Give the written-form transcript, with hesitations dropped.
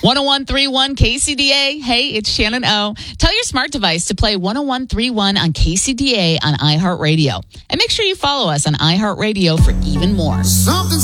101.31 KCDA. Hey, it's Shannon O. Tell your smart device to play 101.31 on KCDA on iHeartRadio. And make sure you follow us on iHeartRadio for even more. Something's